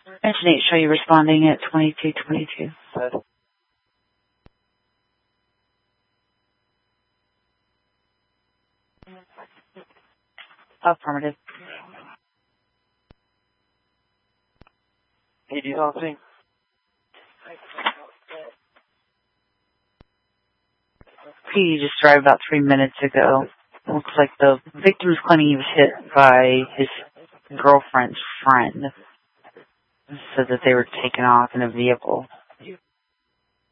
Engine 8, show you responding at 2222. Affirmative. Hey, do you know something? He just arrived about 3 minutes ago. Looks like the victim is claiming he was hit by his girlfriend's friend. Said that they were taken off in a vehicle.